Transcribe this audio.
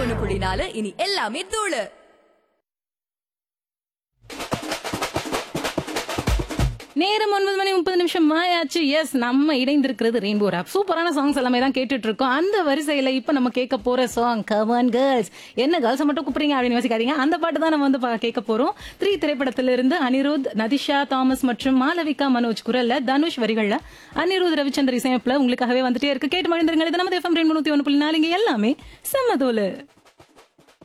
101.4 இனி எல்லாமே தூளு. நேரம் 9:30 ஆயாச்சு. எஸ், நம்ம இணைந்திருக்கிறது ரெயின்போ ராப். சூப்பரான சாங்ஸ் எல்லாமே தான் கேட்டுட்டு இருக்கோம். அந்த வரிசையில இப்ப நம்ம கேட்க போற சாங் கமான் கேர்ள்ஸ். என்ன கேர்ள்ஸ் மட்டும் கூப்பிடுறீங்க அப்படின்னு யோசிக்காதீங்க. அந்த பாட்டு தான் நம்ம வந்து கேட்க போறோம். 3 திரைப்படத்திலிருந்து அனிருத், நதிஷா தாமஸ் மற்றும் மாலவிகா மனோஜ் குரல்ல, தனுஷ் வரிகள்ல, அனிருத் ரவிச்சந்திர இசையமைப்புல உங்களுக்காகவே வந்துட்டே இருக்கு. கேட்டு மகிழ்ந்துருங்க. இது நம்ம FM 101.4 எல்லாமே செம்மதோலு.